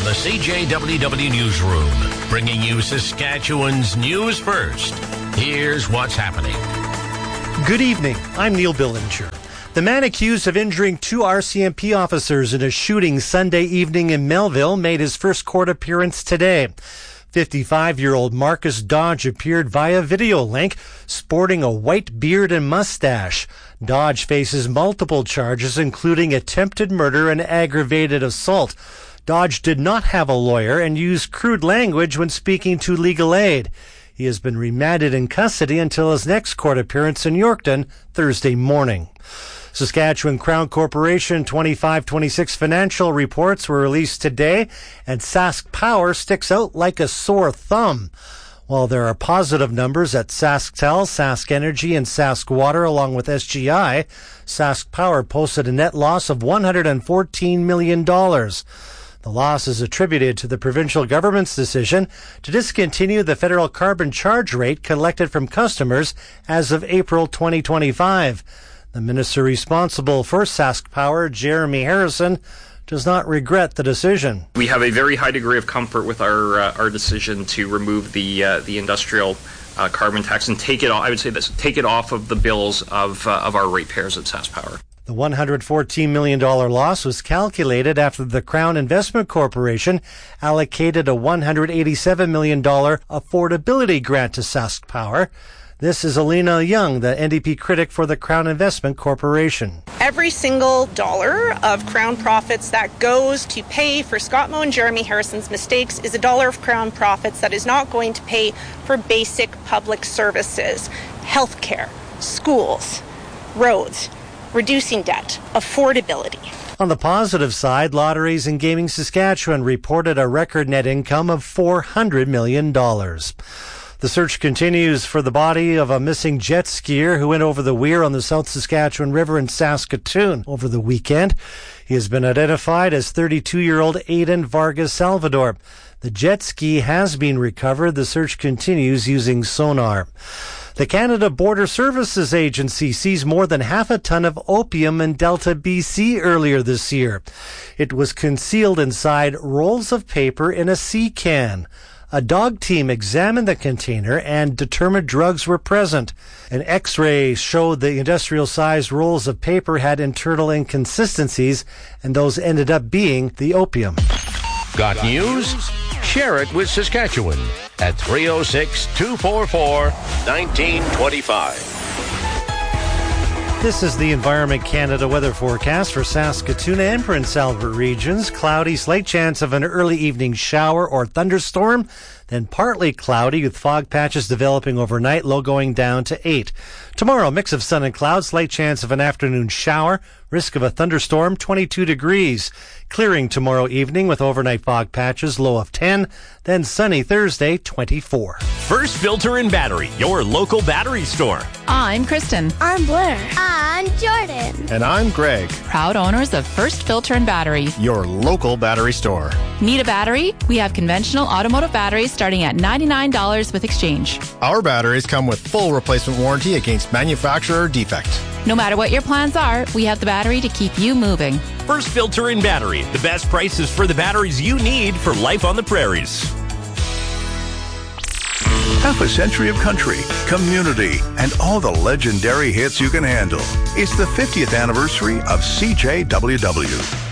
the CJWW Newsroom, bringing you Saskatchewan's news first. Here's what's happening. Good evening. I'm Neil Billinger. The man accused of injuring two RCMP officers in a shooting Sunday evening in Melville made his first court appearance today. 55-year-old Marcus Dodge appeared via video link, sporting a white beard and mustache. Dodge faces multiple charges, including attempted murder and aggravated assault. Dodge did not have a lawyer and used crude language when speaking to legal aid. He has been remanded in custody until his next court appearance in Yorkton Thursday morning. Saskatchewan Crown Corporation 25-26 financial reports were released today, and Sask Power sticks out like a sore thumb. While there are positive numbers at SaskTel, Sask Energy, and Sask Water, along with SGI, Sask Power posted a net loss of $114 million. The loss is attributed to the provincial government's decision to discontinue the federal carbon charge rate collected from customers as of April 2025. The minister responsible for Sask Power, Jeremy Harrison, does not regret the decision. We have a very high degree of comfort with our decision to remove the industrial carbon tax and take it off. I would say this: take it off of the bills of our ratepayers at Sask Power. The $114 million loss was calculated after the Crown Investment Corporation allocated a $187 million affordability grant to Sask Power. This is Alina Young, the NDP critic for the Crown Investment Corporation. Every single dollar of Crown profits that goes to pay for Scott Moe and Jeremy Harrison's mistakes is a dollar of Crown profits that is not going to pay for basic public services, healthcare, schools, roads, reducing debt, affordability. On the positive side, Lotteries and Gaming Saskatchewan reported a record net income of $400 million. The search continues for the body of a missing jet skier who went over the weir on the South Saskatchewan River in Saskatoon over the weekend. He has been identified as 32-year-old Aiden Vargas Salvador. The jet ski has been recovered. The search continues using sonar. The Canada Border Services Agency seized more than half a ton of opium in Delta, BC earlier this year. It was concealed inside rolls of paper in a sea can. A dog team examined the container and determined drugs were present. An X-ray showed the industrial-sized rolls of paper had internal inconsistencies, and those ended up being the opium. Got news? Share it with Saskatchewan at 306-244-1925. This is the Environment Canada weather forecast for Saskatoon and Prince Albert regions. Cloudy, slight chance of an early evening shower or thunderstorm, then partly cloudy with fog patches developing overnight, low going down to 8. Tomorrow, mix of sun and clouds, slight chance of an afternoon shower, risk of a thunderstorm, 22 degrees. Clearing tomorrow evening with overnight fog patches, low of 10, then sunny Thursday, 24. First Filter and Battery, your local battery store. I'm Kristen. I'm Blair. I'm Jordan. And I'm Greg. Proud owners of First Filter and Battery, your local battery store. Need a battery? We have conventional automotive batteries starting at $99 with exchange. Our batteries come with full replacement warranty against manufacturer defect. No matter what your plans are, we have the battery to keep you moving. First Filter and Battery, the best prices for the batteries you need for life on the prairies. Half a century of country, community, and all the legendary hits you can handle. It's the 50th anniversary of CJWW.